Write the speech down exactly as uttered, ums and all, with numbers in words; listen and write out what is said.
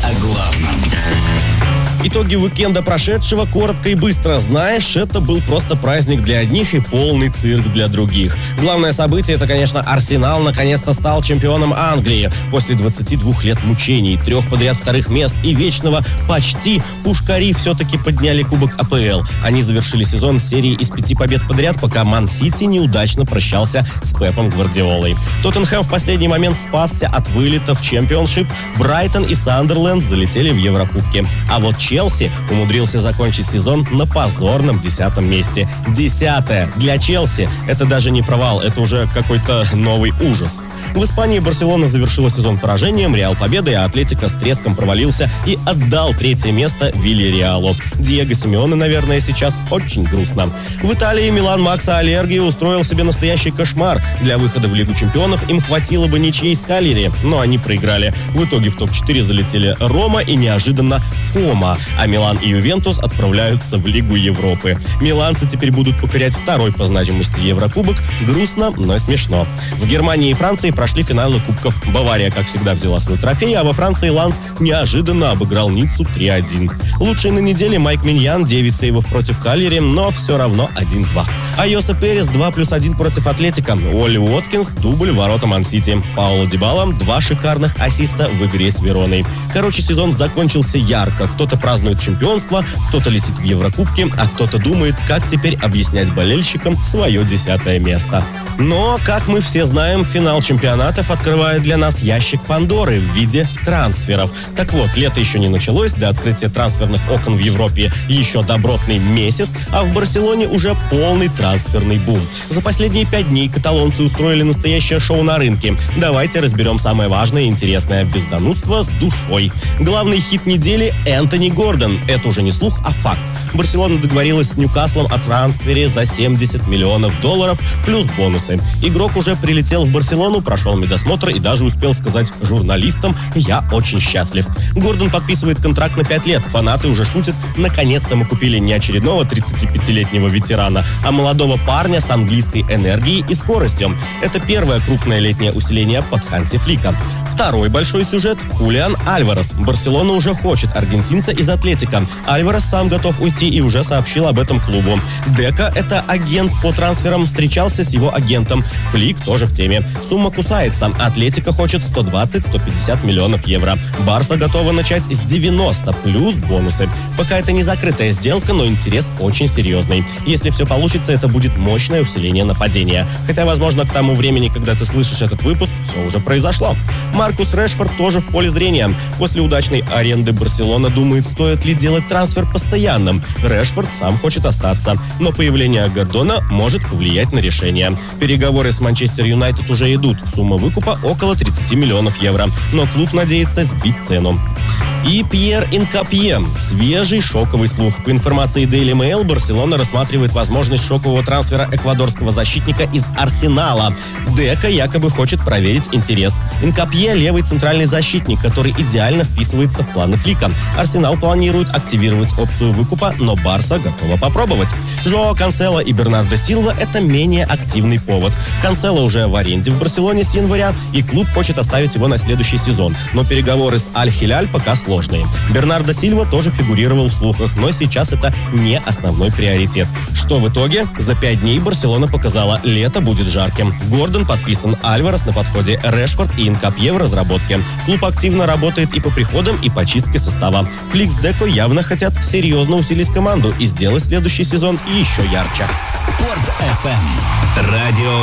о главном. Итоги уикенда прошедшего коротко и быстро. Знаешь, это был просто праздник для одних и полный цирк для других. Главное событие — это, конечно, Арсенал наконец-то стал чемпионом Англии. После двадцати двух лет мучений, трех подряд вторых мест и вечного почти пушкари все-таки подняли кубок А Пэ Эл. Они завершили сезон серией из пяти побед подряд, пока Ман-Сити неудачно прощался с Пепом Гвардиолой. Тоттенхэм в последний момент спасся от вылета в чемпионшип. Брайтон и Сандерленд залетели в Еврокубки. А вот Челси умудрился закончить сезон на позорном десятом месте. Десятое. Для Челси это даже не провал, это уже какой-то новый ужас. В Испании Барселона завершила сезон поражением, Реал победой, а Атлетико с треском провалился и отдал третье место Вильяреалу. Диего Симеоне, наверное, сейчас очень грустно. В Италии Милан Макса Аллегри устроил себе настоящий кошмар. Для выхода в Лигу чемпионов им хватило бы ничьей с Кальяри, но они проиграли. В итоге в топ четыре залетели Рома и неожиданно Кома. А Милан и Ювентус отправляются в Лигу Европы. Миланцы теперь будут покорять второй по значимости Еврокубок. Грустно, но смешно. В Германии и Франции прошли финалы кубков. Бавария, как всегда, взяла свой трофей, а во Франции Ланс неожиданно обыграл Ниццу три один. Лучший на неделе Майк Миньян, девять сейвов против Кальяри, но все равно один-два. Айоса Перес два плюс один против Атлетико. Олли Уоткинс дубль ворота Ман-Сити. Пауло Дибала два шикарных ассиста в игре с Вероной. Короче, сезон закончился ярко. Кто-то празднует чемпионство, кто-то летит в Еврокубки, а кто-то думает, как теперь объяснять болельщикам свое десятое место. Но, как мы все знаем, финал чемпионатов открывает для нас ящик Пандоры в виде трансферов. Так вот, лето еще не началось, до открытия трансферных окон в Европе еще добротный месяц, а в Барселоне уже полный трансферный бум. За последние пять дней каталонцы устроили настоящее шоу на рынке. Давайте разберем самое важное и интересное, без занудства, с душой. Главный хит недели — Энтони Гордон. Это уже не слух, а факт. Барселона договорилась с Ньюкаслом о трансфере за семьдесят миллионов долларов плюс бонусы. Игрок уже прилетел в Барселону, прошел медосмотр и даже успел сказать журналистам: «Я очень счастлив». Гордон подписывает контракт на пять лет. Фанаты уже шутят: наконец-то мы купили не очередного тридцатипятилетнего ветерана, а молодого парня с английской энергией и скоростью. Это первое крупное летнее усиление под Ханси Флика. Второй большой сюжет — Хулиан Альварес. Барселона уже хочет аргентинца из Атлетико. Альварес сам готов уйти и уже сообщил об этом клубу. Дека — это агент по трансферам, встречался с его агентом. Флик тоже в теме. Сумма кусается. Атлетико хочет сто двадцать - сто пятьдесят миллионов евро. Барса готова начать с девяноста плюс бонусы. Пока это не закрытая сделка, но интерес очень серьезный. Если все получится, это будет мощное усиление нападения. Хотя, возможно, к тому времени, когда ты слышишь этот выпуск, все уже произошло. Маркус Решфорд тоже в поле зрения. После удачной аренды Барселона думает, стоит ли делать трансфер постоянным. Решфорд сам хочет остаться, но появление Гордона может повлиять на решение. Переговоры с Манчестер Юнайтед уже идут. Сумма выкупа около тридцати миллионов евро. Но клуб надеется сбить цену. И Пьер Инкапье. Свежий шоковый слух. По информации Daily Mail, Барселона рассматривает возможность шокового трансфера эквадорского защитника из Арсенала. Дека якобы хочет проверить интерес. Инкапье — левый центральный защитник, который идеально вписывается в планы Флика. Арсенал планирует активировать опцию выкупа, но Барса готова попробовать. Жоао Кансело и Бернардо Силва — это менее активный повод. Кансело уже в аренде в Барселоне с января, и клуб хочет оставить его на следующий сезон. Но переговоры с Аль-Хиляль пока сложные. Бернардо Сильва тоже фигурировал в слухах, но сейчас это не основной приоритет. Что в итоге? За пять дней Барселона показала: лето будет жарким. Гордон подписан, Альварес на подходе, Решфорд и Инкапье в разработке. Клуб активно работает и по приходам, и по чистке состава. Флик с Деко явно хотят серьезно усилить команду и сделать следующий сезон еще ярче. Спорт эф эм. Радио